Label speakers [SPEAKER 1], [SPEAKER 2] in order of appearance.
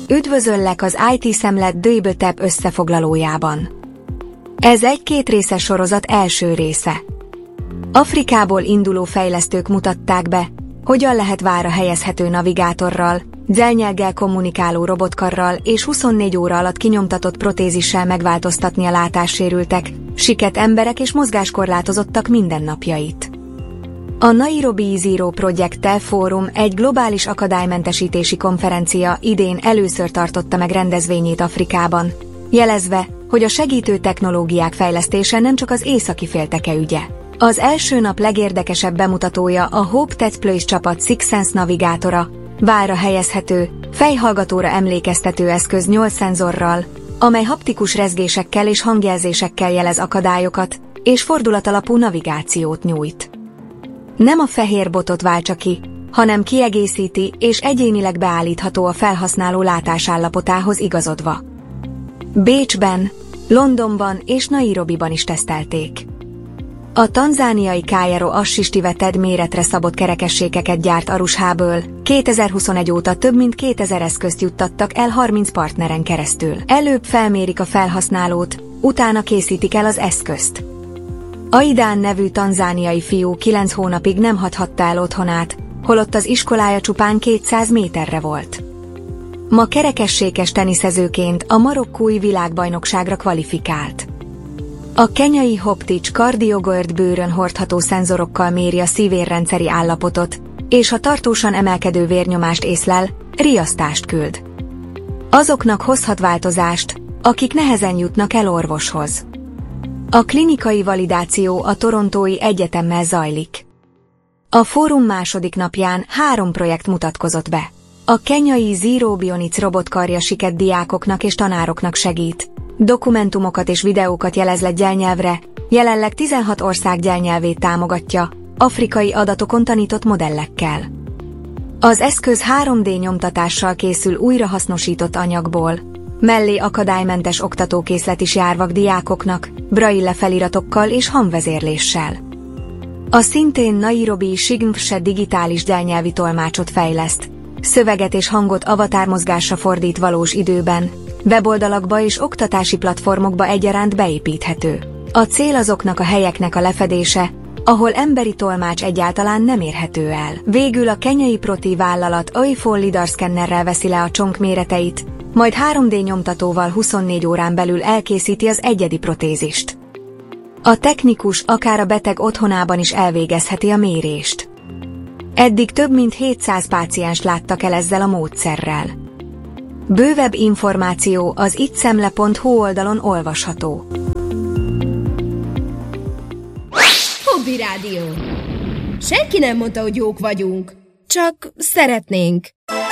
[SPEAKER 1] Üdvözöllek az IT Szemlet Double Tap összefoglalójában. Ez egy kétrészes sorozat első része. Afrikából induló fejlesztők mutatták be, hogyan lehet vállra helyezhető navigátorral, zelnyelggel kommunikáló robotkarral és 24 óra alatt kinyomtatott protézissel megváltoztatni a látássérültek, siket emberek és mozgáskorlátozottak mindennapjait. A Nairobi Zero Project Fórum, egy globális akadálymentesítési konferencia idén először tartotta meg rendezvényét Afrikában, jelezve, hogy a segítő technológiák fejlesztése nem csak az északi félteke ügye. Az első nap legérdekesebb bemutatója a Hope Tech Plus csapat Six Sense navigátora, vállra helyezhető, fejhallgatóra emlékeztető eszköz 8 szenzorral, amely haptikus rezgésekkel és hangjelzésekkel jelez akadályokat, és fordulatalapú navigációt nyújt. Nem a fehér botot váltsa ki, hanem kiegészíti és egyénileg beállítható a felhasználó látásállapotához igazodva. Bécsben, Londonban és Nairobiban is tesztelték. A tanzániai Cairo Assistive méretre szabott kerekességeket gyárt Arushából, 2021 óta több mint 2000 eszközt juttattak el 30 partneren keresztül. Előbb felmérik a felhasználót, utána készítik el az eszközt. Aidán nevű tanzániai fiú 9 hónapig nem hagyhatta el otthonát, holott az iskolája csupán 200 méterre volt. Ma kerekességes teniszezőként a marokkói világbajnokságra kvalifikált. A kenyai Hoptich KardioGuard bőrön hordható szenzorokkal méri a szívérrendszeri állapotot, és ha tartósan emelkedő vérnyomást észlel, riasztást küld. Azoknak hozhat változást, akik nehezen jutnak el orvoshoz. A klinikai validáció a Torontói Egyetemmel zajlik. A fórum második napján 3 projekt mutatkozott be. A kenyai Zero Bionics robotkarja siket diákoknak és tanároknak segít. Dokumentumokat és videókat jelez le gyelnyelvre, jelenleg 16 ország gyelnyelvét támogatja, afrikai adatokon tanított modellekkel. Az eszköz 3D nyomtatással készül újrahasznosított anyagból, mellé akadálymentes oktatókészlet is jár vakdiákoknak, braille feliratokkal és hangvezérléssel. A szintén Nairobi Shigmfse digitális gyelnyelvi tolmácsot fejleszt, szöveget és hangot avatármozgásra fordít valós időben, weboldalakba és oktatási platformokba egyaránt beépíthető. A cél azoknak a helyeknek a lefedése, ahol emberi tolmács egyáltalán nem érhető el. Végül a kenyai Proti vállalat iPhone lidar szkennerrel veszi le a csonk méreteit, majd 3D nyomtatóval 24 órán belül elkészíti az egyedi protézist. A technikus akár a beteg otthonában is elvégezheti a mérést. Eddig több mint 700 pácienst láttak el ezzel a módszerrel. Bővebb információ az ittszemle.hu oldalon olvasható.
[SPEAKER 2] Hobby Rádió. Senki nem mondta, hogy jók vagyunk. Csak szeretnénk.